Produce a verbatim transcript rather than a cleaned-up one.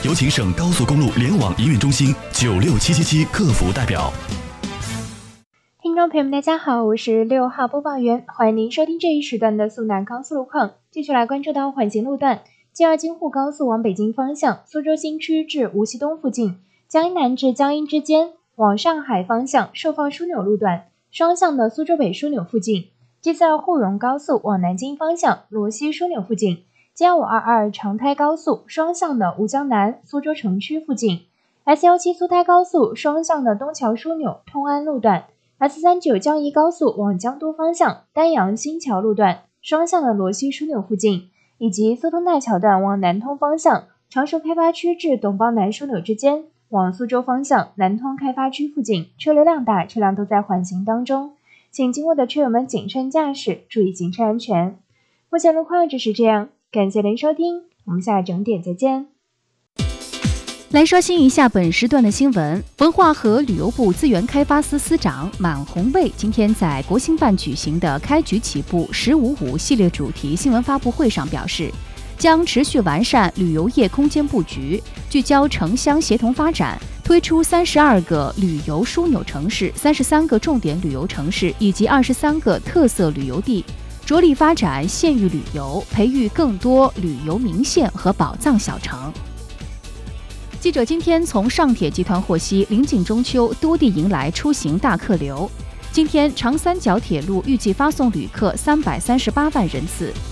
有请省高速公路联网营运中心九六七七七客服代表。 听众朋友们，大家好，我是六号播报员，欢迎您收听这一时段的苏南高速路况。继续来关注到缓行路段，京二京沪高速往北京方向，苏州新区至无锡东附近，江阴南至江阴之间，往上海方向寿放枢纽路段，双向的苏州北枢纽附近。G 四二沪蓉高速往南京方向，罗溪枢纽附近。G 五二二长台高速双向的吴江南、苏州城区附近。S 一七苏台高速双向的东桥枢纽、通安路段。S 三九江宜高速往江都方向，丹阳新桥路段双向的罗溪枢纽附近，以及苏通大桥段往南通方向，常熟开发区至董邦南枢纽之间，往苏州方向南通开发区附近，车流量大，车辆都在缓行当中，请经过的车友们谨慎驾驶，注意行车安全。目前路况就是这样，感谢您收听，我们下整点再见。 来刷新一下本时段的新闻。文化和旅游部资源开发司司长满红卫今天在国新办举行的开局起步十五五系列主题新闻发布会上表示，将持续完善旅游业空间布局，聚焦城乡协同发展，推出三十二个旅游枢纽城市、三十三个重点旅游城市以及二十三个特色旅游地，着力发展县域旅游，培育更多旅游名县和宝藏小城。记者今天从上铁集团获悉，临近中秋，多地迎来出行大客流。今天长三角铁路预计发送旅客三百三十八万人次，